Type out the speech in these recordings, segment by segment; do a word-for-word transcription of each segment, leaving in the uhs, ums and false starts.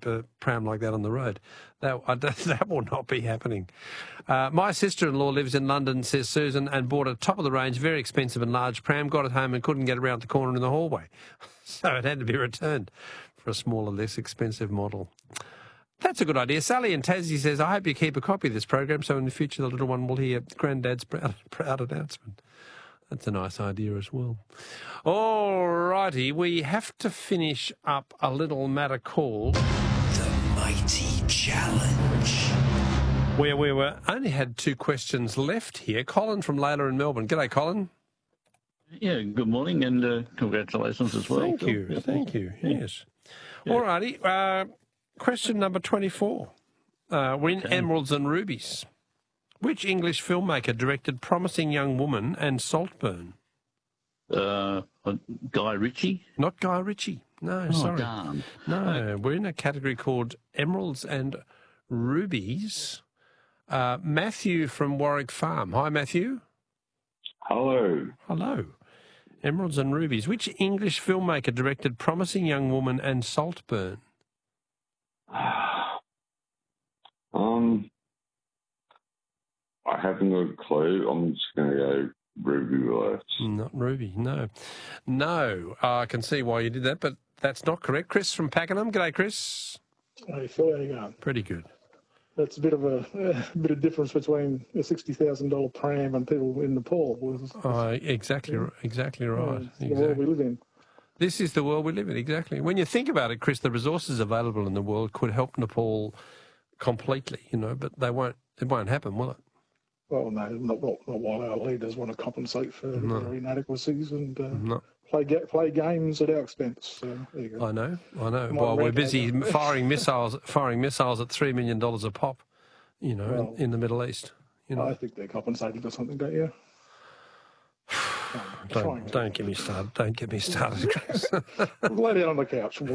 a pram like that on the road. That I, that will not be happening. Uh, my sister-in-law lives in London, says Susan, and bought a top-of-the-range, very expensive and large pram, got it home and couldn't get around the corner in the hallway. So it had to be returned for a smaller, less expensive model. That's a good idea. Sally in Tassie says, I hope you keep a copy of this program so in the future the little one will hear Granddad's proud, proud announcement. That's a nice idea as well. All righty, we have to finish up a little matter called The Mighty Challenge, where we were only had two questions left here. Colin from Layla in Melbourne. G'day, Colin. Yeah, good morning and uh, congratulations as well. Thank Phil. you, Yeah. thank you, Yeah. yes. Yeah. All righty, uh, question number twenty-four. Uh, we're in Okay. Emeralds and Rubies. Which English filmmaker directed Promising Young Woman and Saltburn? Uh, uh, Guy Ritchie? Not Guy Ritchie. No, Oh, sorry. darn. No, we're in a category called Emeralds and Rubies. Uh, Matthew from Warwick Farm. Hi, Matthew. Hello. Hello. Emeralds and Rubies. Which English filmmaker directed Promising Young Woman and Saltburn? Um, I haven't got a clue. I'm just going to go Ruby Willis. Not Ruby, no. No, uh, I can see why you did that, but that's not correct. Chris from Pakenham. G'day, Chris. Hey, Phil, how you going? Pretty good. That's a bit of a, a bit of difference between a sixty thousand dollar pram and people in Nepal. Was, Uh, exactly, Yeah. exactly yeah, right. it's the world Exactly. we live in. This is the world we live in, exactly. When you think about it, Chris, the resources available in the world could help Nepal completely, you know, but they won't. It won't happen, will it? Well, no, not, not, not while our leaders want to compensate for No. their inadequacies and uh, No, play ga- play games at our expense. So there you go. I know, I know. Might While we're rant busy over. firing missiles, firing missiles at three million dollars a pop, you know, Well, in, in the Middle East. You know, I think they're compensating for something, don't you? Trying don't to. don't get me started. Don't get me started, Chris. Lay down on the couch. We'll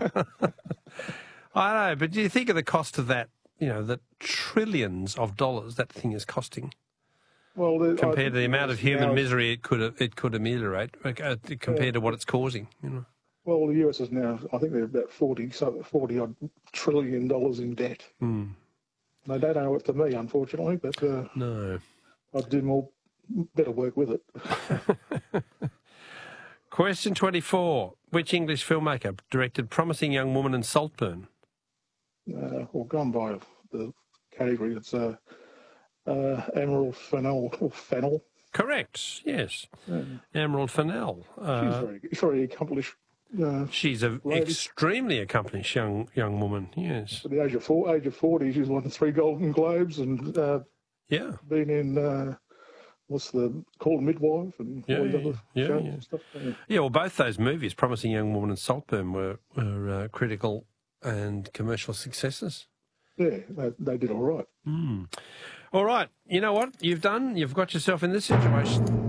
I know, but do you think of the cost of that? You know, the trillions of dollars that thing is costing well, the- I compared think to the amount of human now- misery it could it could ameliorate, uh, compared to what it's causing. You know. Well, the U S is now, I think they're about forty, so forty odd trillion dollars in debt. Hmm. They don't owe it to me, unfortunately, but uh, No. I'd do more, better work with it. Question twenty-four. Which English filmmaker directed Promising Young Woman and Saltburn? Uh, well, gone by the category, it's uh, uh, Emerald Fennell, or Fennell. Correct, yes. Um, Emerald Fennell. she's Uh, very, very accomplished. Uh, she's a lady. extremely accomplished young young woman, yes. at the age of four, age of forty, she's won three Golden Globes and uh, Yeah, been in uh, what's the called Midwife and Yeah, all these yeah, other yeah, shows yeah. and stuff. Yeah. yeah. Well, both those movies, Promising Young Woman and Saltburn, were, were uh, critical and commercial successes. Yeah, they, they did all right. Mm. All right, you know what you've done? You've got yourself in this situation.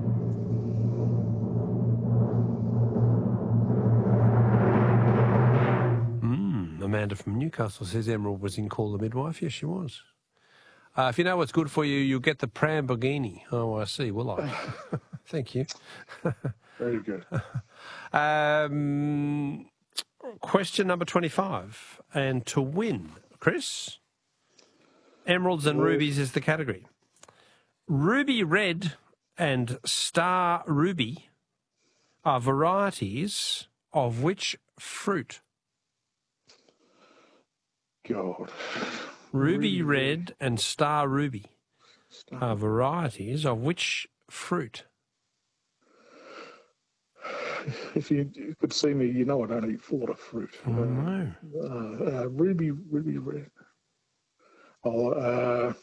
Mm. Amanda from Newcastle says Emerald was in Call the Midwife. Yes, she was. Uh, if you know what's good for you, you'll get the Pramborghini. Oh, I see. Will I? Thank you. Very good. Um, question number twenty-five. And to win, Chris, Emeralds and Rubies is the category. Ruby Red and Star Ruby are varieties of which fruit? God. Ruby Ruby Red and Star Ruby Star- are varieties of which fruit? If you could see me, you know I don't eat Florida fruit. Oh, no. Uh, uh, ruby, ruby red. Oh, uh,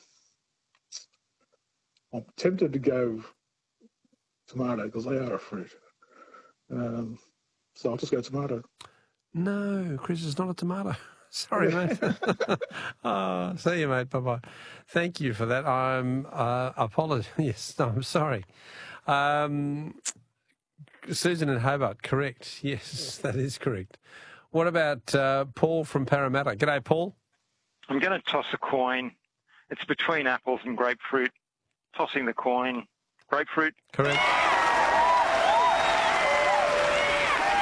I'm tempted to go tomato because they are a fruit. Um, so I'll just go tomato. No, Chris, it's not a tomato. Sorry, mate. oh, see you, mate. Bye-bye. Thank you for that. I'm uh, apologize. Yes, no, I'm sorry. Um, Susan in Hobart, correct. Yes, that is correct. What about uh, Paul from Parramatta? G'day, Paul. I'm going to toss a coin. It's between apples and grapefruit. Tossing the coin. Grapefruit. Correct.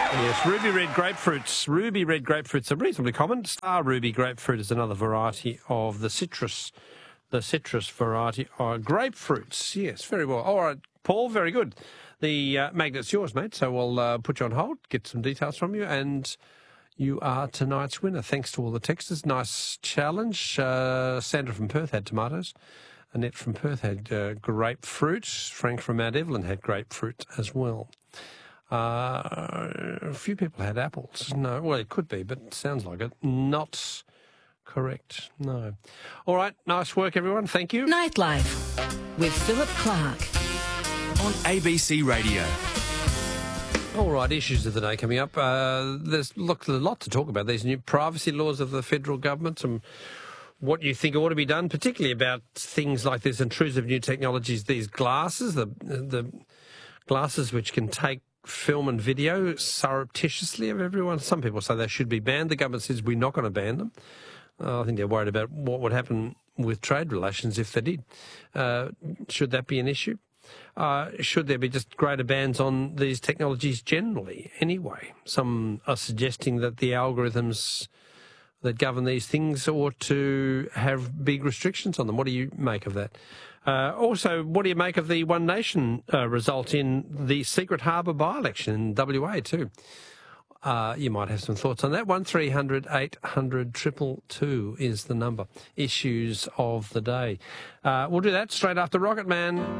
Yes, ruby red grapefruits. Ruby red grapefruits are reasonably common. Star ruby grapefruit is another variety of the citrus, the citrus variety of grapefruits. Yes, very well. All right, Paul, very good. The uh, magnet's yours, mate, so we'll uh, put you on hold, get some details from you, and you are tonight's winner. Thanks to all the texters. Nice challenge. Uh, Sandra from Perth had tomatoes. Annette from Perth had uh, grapefruit. Frank from Mount Evelyn had grapefruit as well. Uh, a few people had apples. No, well, it could be, but it sounds like it. Not correct. No. All right. Nice work, everyone. Thank you. Nightlife with Philip Clark on A B C Radio. All right, issues of the day coming up. Uh, there's look, a lot to talk about. These new privacy laws of the federal government and what you think ought to be done, particularly about things like this intrusive new technologies, these glasses, the the glasses which can take film and video surreptitiously of everyone. Some people say they should be banned. The government says we're not going to ban them. Uh, I think they're worried about what would happen with trade relations if they did. Uh, should that be an issue? Uh, should there be just greater bans on these technologies generally anyway? Some are suggesting that the algorithms that govern these things ought to have big restrictions on them. What do you make of that? Uh, also, what do you make of the One Nation uh, result in the Secret Harbour by-election in W A too? Uh, you might have some thoughts on that. one three hundred eight hundred two two two is the number. Issues of the day. Uh, we'll do that straight after Rocket Man.